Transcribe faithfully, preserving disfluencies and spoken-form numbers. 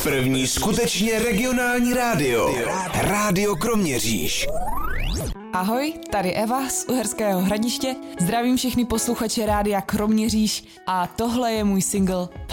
První skutečně regionální rádio. Rádio Kroměříž. Ahoj, tady Eva z Uherského Hradiště. Zdravím všechny posluchače rádia Kroměříž a tohle je můj single